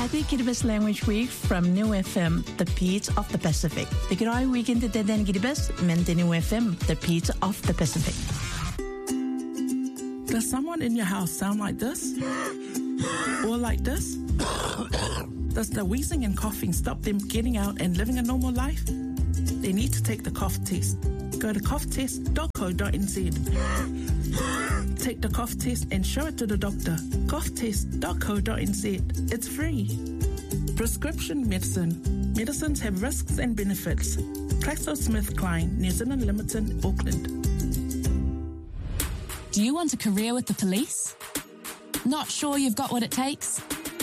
Happy Kiribati Language Week from New FM, the Beats of the Pacific. The Kirai Weekend de Den Kiribati, men de New FM, the Beats of the Pacific. Does someone in your house sound like this? Or like this? Does the wheezing and coughing stop them getting out and living a normal life? They need to take the cough test. Go to coughtest.co.nz. Take the cough test and show it to the doctor. coughtest.co.nz. It's free. Prescription medicine. Medicines have risks and benefits. GlaxoSmithKline, New Zealand Limited, Auckland. Do you want a career with the police? Not sure you've got what it takes?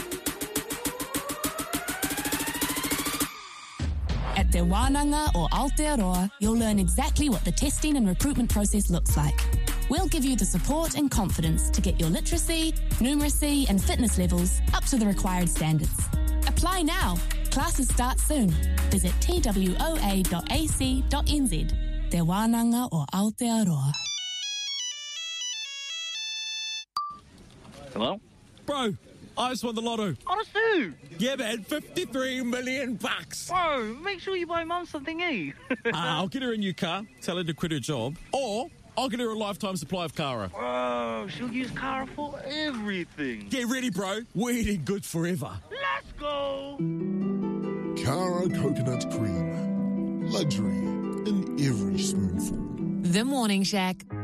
At Te Wānanga or Aotearoa, you'll learn exactly what the testing and recruitment process looks like. We'll give you the support and confidence to get your literacy, numeracy and fitness levels up to the required standards. Apply now. Classes start soon. Visit twoa.ac.nz. Te Wānanga or Aotearoa. Hello? Bro, I just won the lotto. Honest too. Yeah, man, 53 million bucks. Bro, make sure you buy Mum something, eh? I'll get her a new car, tell her to quit her job, or I'll get her a lifetime supply of Kara. Bro, she'll use Kara for everything. Get ready, bro. We're eating good forever. Let's go. Kara Coconut Cream. Luxury in every spoonful. The Morning Shack.